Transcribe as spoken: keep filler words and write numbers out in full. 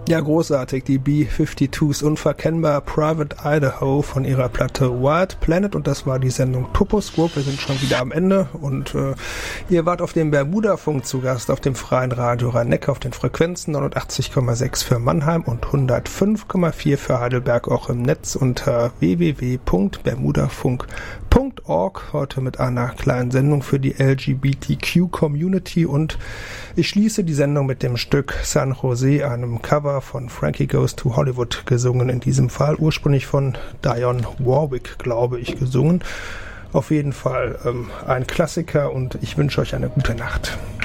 Ja, großartig. Die B zweiundfünfzigs unverkennbar Private Idaho von ihrer Platte Wild Planet, und das war die Sendung Toposcope. Wir sind schon wieder am Ende und äh, ihr wart auf dem Bermuda-Funk zu Gast, auf dem freien Radio Rhein-Neckar auf den Frequenzen neunundachtzig Komma sechs für Mannheim und hundertfünf Komma vier für Heidelberg, auch im Netz unter w w w punkt bermudafunk punkt org. Heute mit einer kleinen Sendung für die L G B T Q-Community, und ich schließe die Sendung mit dem Stück San Jose, einem Cover von Frankie Goes to Hollywood, gesungen, in diesem Fall ursprünglich von Dionne Warwick, glaube ich, gesungen. Auf jeden Fall ähm, ein Klassiker, und ich wünsche euch eine gute Nacht.